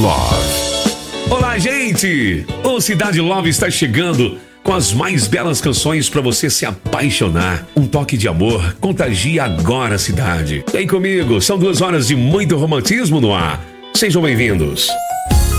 Love. Olá, gente! O Cidade Love está chegando com as mais belas canções para você se apaixonar. Um toque de amor contagia agora a cidade. Vem comigo, são 2 horas de muito romantismo no ar. Sejam bem-vindos.